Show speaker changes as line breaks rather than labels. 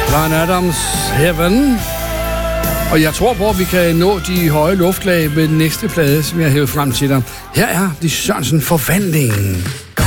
Bryan Adams, Heaven. Og jeg tror på, at vi kan nå de høje luftlag med den næste plade, som jeg har hævet frem til dig. Her er de Sørensen Forvandling.